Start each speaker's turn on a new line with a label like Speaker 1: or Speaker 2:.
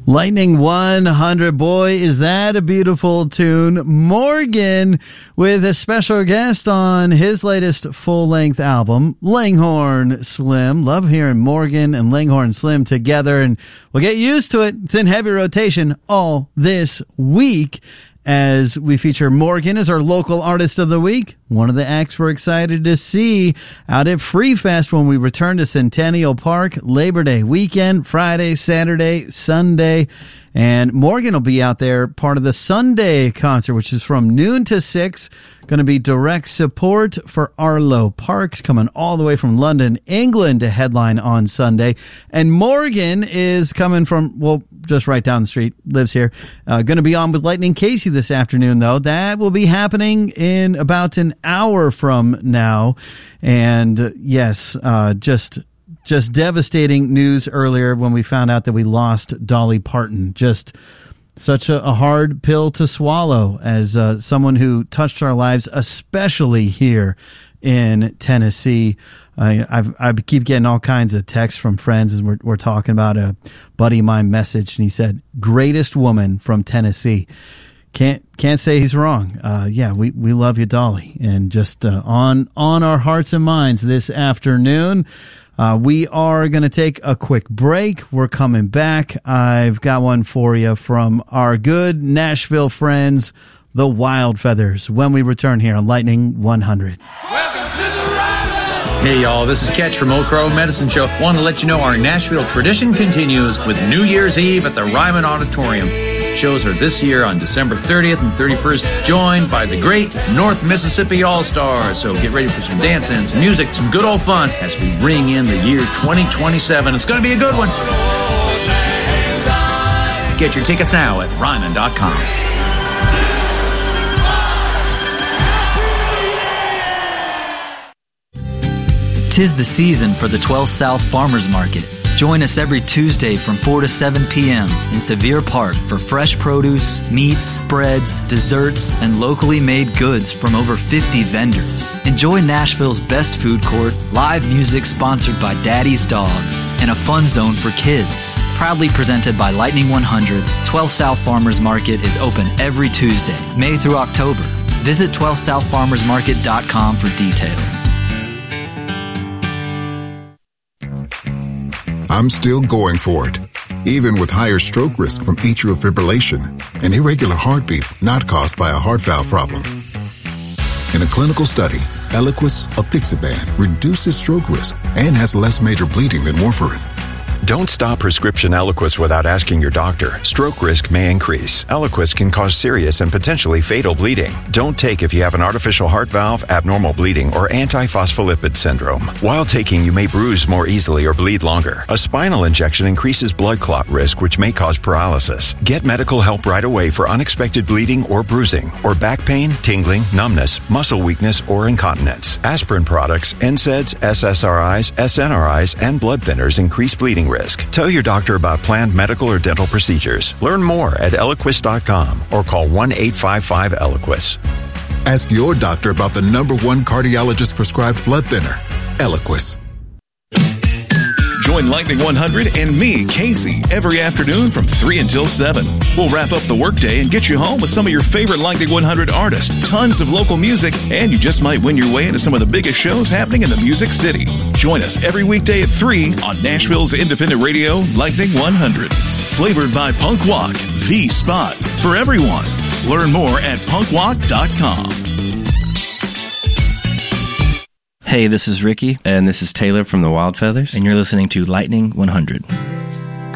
Speaker 1: Lightning 100, boy, is that a beautiful tune. Morgan with a special guest on his latest full-length album, Langhorne Slim. Love hearing Morgan and Langhorne Slim together, and we'll get used to it. It's in heavy rotation all this week as we feature Morgan as our local artist of the week. One of the acts we're excited to see out at Free Fest when we return to Centennial Park, Labor Day weekend, Friday, Saturday, Sunday. And Morgan will be out there, part of the Sunday concert, which is from noon to 6. Going to be direct support for Arlo Parks, coming all the way from London, England, to headline on Sunday. And Morgan is coming from, well, just right down the street, lives here. Going to be on with Lightning Casey this afternoon, though. That will be happening in about an hour from now. And yes, just devastating news earlier when we found out that we lost Dolly Parton. Just such a hard pill to swallow as someone who touched our lives, especially here in Tennessee. I keep getting all kinds of texts from friends as we're talking about. A buddy of mine messaged, and he said, "Greatest woman from Tennessee." Can't say he's wrong. Yeah, we love you, Dolly. And just on our hearts and minds this afternoon. We are going to take a quick break. We're coming back. I've got one for you from our good Nashville friends, the Wild Feathers, when we return here on Lightning 100.
Speaker 2: Hey, y'all, this is Ketch from Oak Grove Medicine Show. Want to let you know our Nashville tradition continues with New Year's Eve at the Ryman Auditorium. Shows are this year on December 30th and 31st, joined by the great North Mississippi All-Stars. So get ready for some dancing, some music, some good old fun as we ring in the year 2027. It's going to be a good one. Get your tickets now at Ryman.com.
Speaker 3: 'Tis the season for the 12 South Farmers Market. Join us every Tuesday from 4 to 7 p.m. in Sevier Park for fresh produce, meats, breads, desserts, and locally made goods from over 50 vendors. Enjoy Nashville's best food court, live music sponsored by Daddy's Dogs, and a fun zone for kids. Proudly presented by Lightning 100, 12 South Farmers Market is open every Tuesday, May through October. Visit 12southfarmersmarket.com for details.
Speaker 4: I'm still going for it, even with higher stroke risk from atrial fibrillation, an irregular heartbeat not caused by a heart valve problem. In a clinical study, Eliquis apixaban reduces stroke risk and has less major bleeding than warfarin.
Speaker 5: Don't stop prescription Eliquis without asking your doctor. Stroke risk may increase. Eliquis can cause serious and potentially fatal bleeding. Don't take if you have an artificial heart valve, abnormal bleeding, or antiphospholipid syndrome. While taking, you may bruise more easily or bleed longer. A spinal injection increases blood clot risk, which may cause paralysis. Get medical help right away for unexpected bleeding or bruising, or back pain, tingling, numbness, muscle weakness, or incontinence. Aspirin products, NSAIDs, SSRIs, SNRIs, and blood thinners increase bleeding risk. Tell your doctor about planned medical or dental procedures. Learn more at Eliquis.com or call 1-855-ELIQUIS.
Speaker 4: Ask your doctor about the #1 cardiologist prescribed blood thinner, Eliquis.
Speaker 6: Join Lightning 100 and me, Casey, every afternoon from 3 until 7. We'll wrap up the workday and get you home with some of your favorite Lightning 100 artists, tons of local music, and you just might win your way into some of the biggest shows happening in the Music City. Join us every weekday at 3 on Nashville's independent radio, Lightning 100. Flavored by Punk Walk, the spot for everyone. Learn more at punkwalk.com.
Speaker 7: Hey, this is Ricky.
Speaker 8: And this is Taylor from the Wild Feathers.
Speaker 7: And you're listening to Lightning 100.